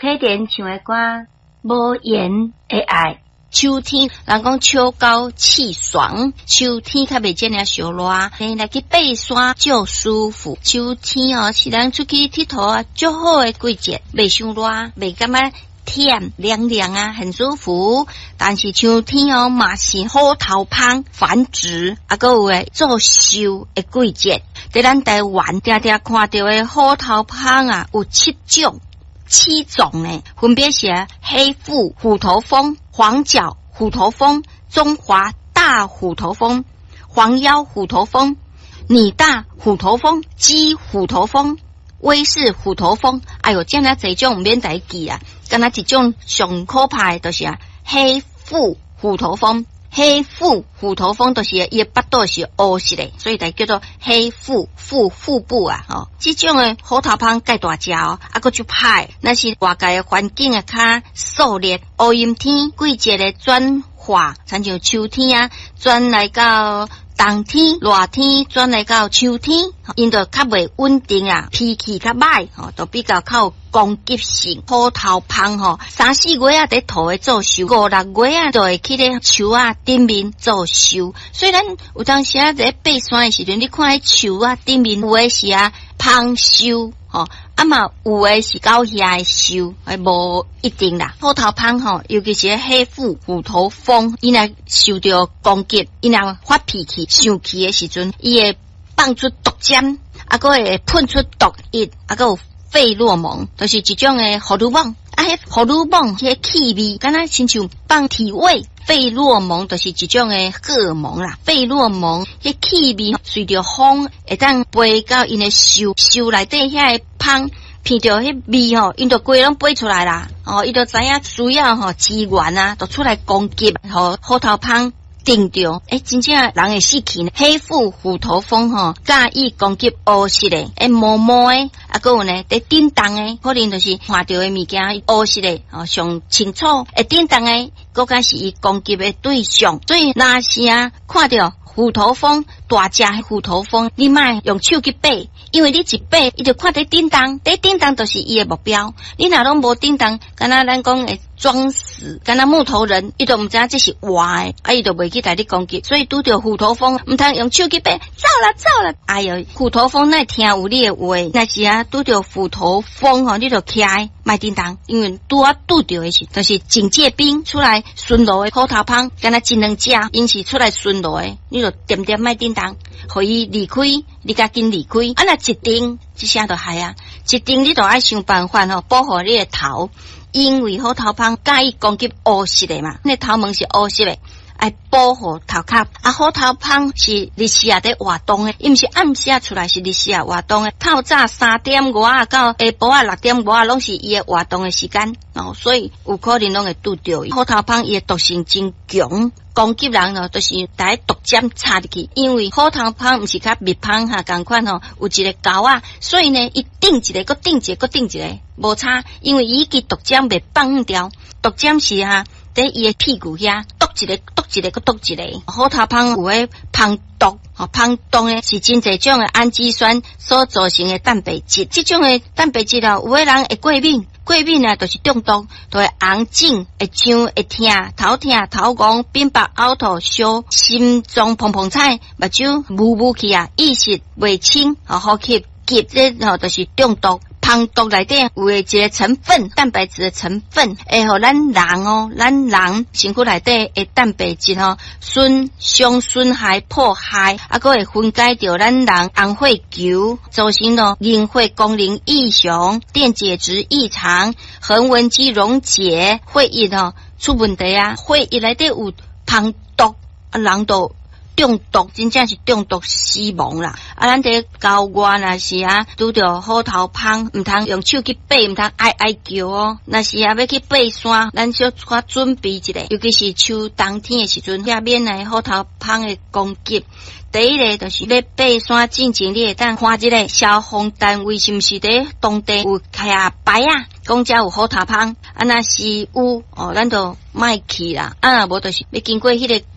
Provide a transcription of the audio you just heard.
可点唱的歌，无言的爱。 秋天，人讲秋高气爽，秋天较袂这样烧热，来去爬山就舒服。秋天哦，是咱出去佚佗啊，最好的季节，袂伤热，袂感觉甜凉凉啊，很舒服。但是秋天哦，嘛是虎头蜂繁殖，还有诶做寿的季节。在咱台湾常常看到的虎头蜂啊，有7种呢，分别是黑腹虎头蜂、黄角虎头蜂、中华大虎头蜂、黄腰虎头蜂、拟大虎头蜂、鸡虎头蜂、威氏虎头蜂。哎呦，这样这种唔免再记啊，敢若一种上可怕的就是黑腹虎头蜂。黑腹虎头蜂就是伊巴肚是乌色的，所以才叫做黑腹腹部啊。哦，这种的虎头蜂介大只哦，还佫就歹。那是外界的环境啊较肃烈，乌阴天季节的转化，亲像秋天啊，转来到冬天、热天，转来到秋天，因就较袂稳定啊，脾气较歹，都比较靠攻击性。虎头蜂3、4月啊，在土的做寿，5、6月啊，就会去咧树啊顶面做寿。虽然有当时啊，在爬山的时阵，你看迄树啊顶面有的是蜂寿，啊嘛有的是狗遐的寿，无一定啦。虎头蜂尤其是黑腹虎头蜂，伊若受到攻击，伊若发脾气、生气的时阵，伊会放出毒针，啊，佫会喷出毒液，啊，佫有费洛蒙，就是一种的荷尔蒙。啊，迄荷尔蒙迄气味，敢若亲像放体味。费洛蒙就是一种的荷尔蒙啦，费洛蒙迄气味随着风会当飞到因的寿内底遐个蜂，闻到迄味因就规拢飞出来啦。伊就知影需要资源啊，就出来攻击，虎头蜂叮着，真正人会死去呢。黑腹虎头蜂介意攻击乌色的，毛毛的，啊，还有呢，在叮当的，可能就是看到的物件乌色的，上清楚，叮当的，佫敢是伊攻击的对象。所以若是看到虎头蜂大只的虎头蜂，你莫用手去爬，因为你一爬，伊就看到叮当，叮当就是伊的目标。你若拢无叮当，敢若咱讲会装死，敢若木头人，伊就毋知影这是活的，伊就袂去带你攻击。所以拄着虎头蜂，毋通用手去爬，走啦！哎哟，虎头蜂哪听有你的话？若是拄着虎头蜂你就徛莫叮当，因为拄着的是，就是警戒兵出来巡逻的虎头蜂，敢若一两只，因是出来巡逻的，你就点莫叮当，互伊离开，你甲紧离开。啊，若一定，这声就害啊！一定你就爱想办法保护你的头。因为虎头蜂介意攻击乌色的嘛，那头毛是乌色的，爱保护头壳。虎头蜂是日时在活动的，伊毋是暗时出来，是日时活动的。透早3点外到下晡6点外，拢是伊的活动的时间。所以有可能拢会拄着伊。虎头蜂伊的毒性真强。攻击人就是带毒针插入去，因为虎头蜂毋是甲蜜蜂同款有一个钩啊，所以呢，伊顶一个，搁顶一个，无差，因为伊支毒针袂放掉，毒针是在伊的屁股遐剁一个，搁剁一个。虎头蜂有诶蜂毒，蜂毒呢是真侪种的氨基酸所造成的蛋白质，这种的蛋白质有诶人会过敏。过敏就是中毒，就会红肿、会痒、会痛、头痛、头晕、变白、呕吐、烧、心脏砰砰踩、目睭雾去意识袂清、呼吸急，这就是中毒。蜂毒内底有一个成分，蛋白质的成分，会互咱人身躯内底的蛋白质损害破坏，还会分解掉咱人红血球，造成凝血功能异常、电解质异常、横纹肌溶解、血液出问题血液内底有蜂毒，人都中毒，真正是中毒死亡啦！咱伫郊外若是拄着虎头蜂，毋通用手去爬，毋通哀叫哦。若是要去爬山，咱小可准备一下，尤其是秋冬天的时阵，遐免来虎头蜂的攻击。第一个就是要爬山进前，你会当看一个消防单位是毋是伫当地有徛牌讲遮有虎头蜂，若是有咱就莫去啦。无就是要经过迄个